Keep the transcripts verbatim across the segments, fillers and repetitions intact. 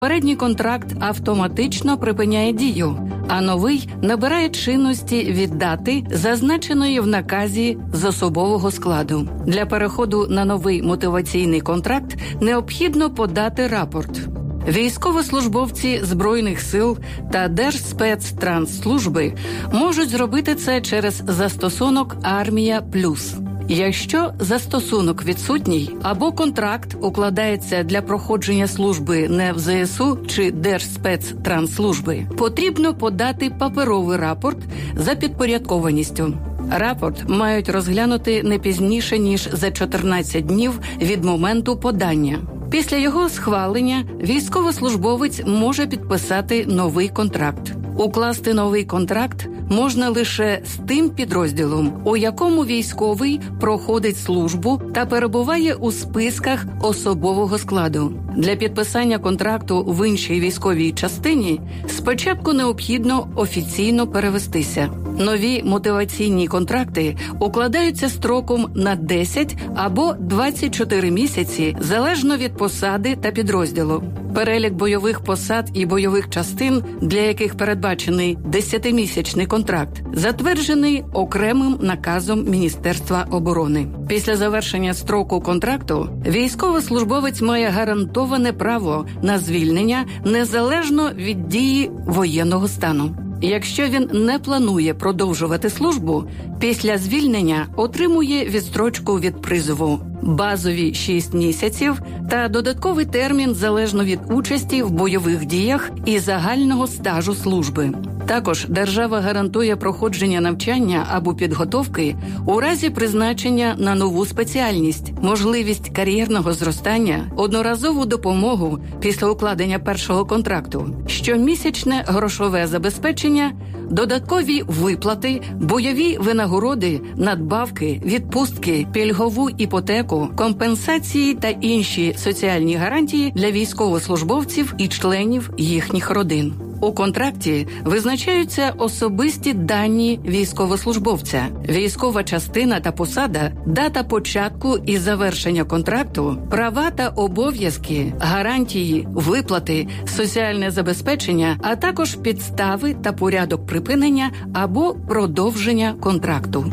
Попередній контракт автоматично припиняє дію, а новий набирає чинності від дати, зазначеної в наказі з особового складу. Для переходу на новий мотиваційний контракт необхідно подати рапорт. Військовослужбовці Збройних сил та Держспецтрансслужби можуть зробити це через застосунок «Армія Плюс». Якщо застосунок відсутній або контракт укладається для проходження служби не в зе ес у чи Держспецтрансслужби, потрібно подати паперовий рапорт за підпорядкованістю. Рапорт мають розглянути не пізніше, ніж за чотирнадцять днів від моменту подання. Після його схвалення військовослужбовець може підписати новий контракт. Укласти новий контракт можна лише з тим підрозділом, у якому військовий проходить службу та перебуває у списках особового складу. Для підписання контракту в іншій військовій частині спочатку необхідно офіційно перевестися. Нові мотиваційні контракти укладаються строком на десять або двадцять чотири місяці, залежно від посади та підрозділу. Перелік бойових посад і бойових частин, для яких передбачений десятимісячний контракт, затверджений окремим наказом Міністерства оборони. Після завершення строку контракту військовослужбовець має гарантоване право на звільнення незалежно від дії воєнного стану. Якщо він не планує продовжувати службу, після звільнення отримує відстрочку від призову, базові шість місяців та додатковий термін залежно від участі в бойових діях і загального стажу служби. Також держава гарантує проходження навчання або підготовки у разі призначення на нову спеціальність, можливість кар'єрного зростання, одноразову допомогу після укладення першого контракту, щомісячне грошове забезпечення, додаткові виплати, бойові винагороди, надбавки, відпустки, пільгову іпотеку, компенсації та інші соціальні гарантії для військовослужбовців і членів їхніх родин. У контракті визначаються особисті дані військовослужбовця, військова частина та посада, дата початку і завершення контракту, права та обов'язки, гарантії, виплати, соціальне забезпечення, а також підстави та порядок припинення або продовження контракту.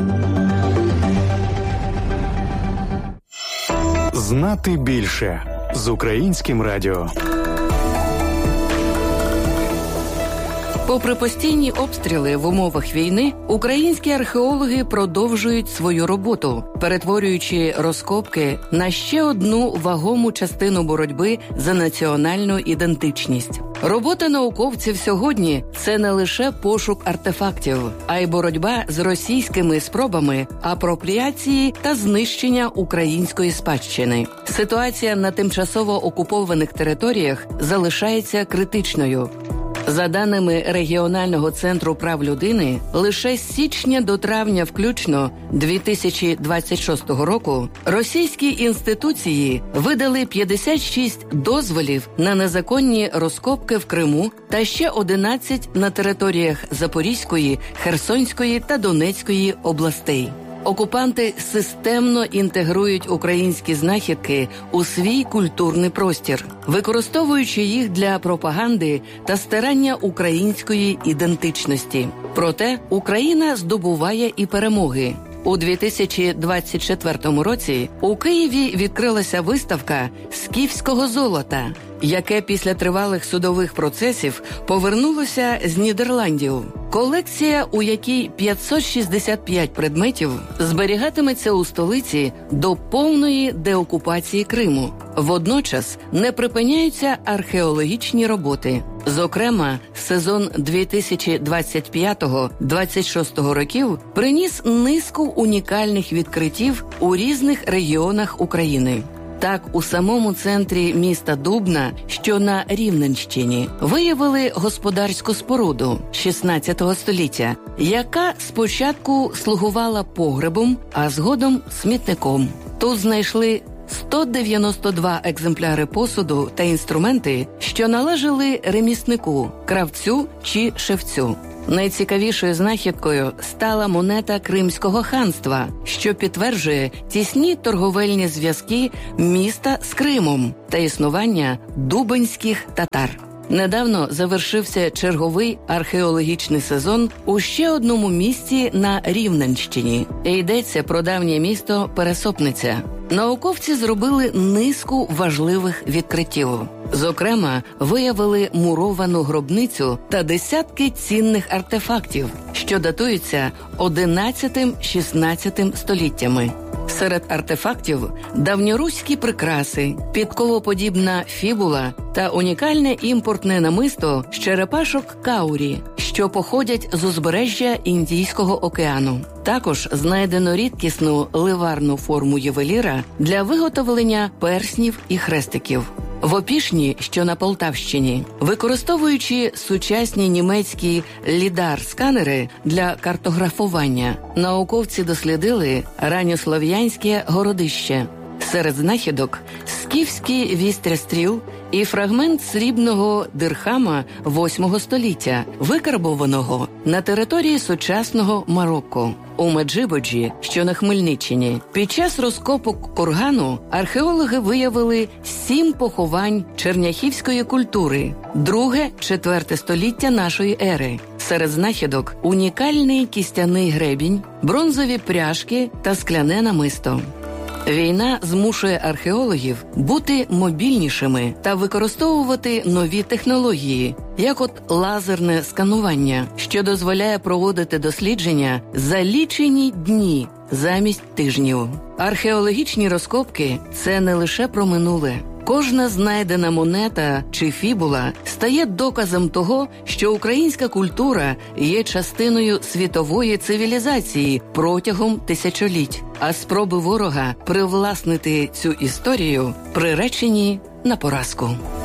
Знати більше з Українським радіо. Попри постійні обстріли в умовах війни, українські археологи продовжують свою роботу, перетворюючи розкопки на ще одну вагому частину боротьби за національну ідентичність. Робота науковців сьогодні – це не лише пошук артефактів, а й боротьба з російськими спробами апропріації та знищення української спадщини. Ситуація на тимчасово окупованих територіях залишається критичною. За даними Регіонального центру прав людини, лише з січня до травня включно дві тисячі двадцять шостого року російські інституції видали п'ятдесят шість дозволів на незаконні розкопки в Криму та ще одинадцять на територіях Запорізької, Херсонської та Донецької областей. Окупанти системно інтегрують українські знахідки у свій культурний простір, використовуючи їх для пропаганди та стирання української ідентичності. Проте Україна здобуває і перемоги. У дві тисячі двадцять четвертому році у Києві відкрилася виставка «Скіфського золота», яке після тривалих судових процесів повернулося з Нідерландів. Колекція, у якій п'ятсот шістдесят п'ять предметів, зберігатиметься у столиці до повної деокупації Криму. Водночас не припиняються археологічні роботи. Зокрема, сезон дві тисячі двадцять п'ятого - двадцять шостого років приніс низку унікальних відкриттів у різних регіонах України. Так, у самому центрі міста Дубна, що на Рівненщині, виявили господарську споруду шістнадцятого століття, яка спочатку слугувала погребом, а згодом смітником. Тут знайшли сто дев'яносто два екземпляри посуду та інструменти, що належали реміснику, кравцю чи шевцю. Найцікавішою знахідкою стала монета Кримського ханства, що підтверджує тісні торговельні зв'язки міста з Кримом та існування дубенських татар. Недавно завершився черговий археологічний сезон у ще одному місті на Рівненщині. Йдеться про давнє місто Пересопниця. Науковці зробили низку важливих відкриттів. Зокрема, виявили муровану гробницю та десятки цінних артефактів, що датуються одинадцятим-шістнадцятим століттями. Серед артефактів – давньоруські прикраси, підковоподібна фібула та унікальне імпортне намисто з черепашок каурі, що походять з узбережжя Індійського океану. Також знайдено рідкісну ливарну форму ювеліра для виготовлення перснів і хрестиків. В Опішні, що на Полтавщині, використовуючи сучасні німецькі лідар-сканери для картографування, науковці дослідили ранньослов'янське городище. Серед знахідок – скіфський вістря-стріл і фрагмент срібного дирхама восьмого століття, викарбованого на території сучасного Марокко. У Меджибоджі, що на Хмельниччині, під час розкопок кургану археологи виявили сім поховань черняхівської культури, друге-четверте століття нашої ери. Серед знахідок – унікальний кістяний гребінь, бронзові пряжки та скляне намисто. Війна змушує археологів бути мобільнішими та використовувати нові технології, як от лазерне сканування, що дозволяє проводити дослідження за лічені дні замість тижнів. Археологічні розкопки – це не лише про минуле. Кожна знайдена монета чи фібула стає доказом того, що українська культура є частиною світової цивілізації протягом тисячоліть, а спроби ворога привласнити цю історію приречені на поразку.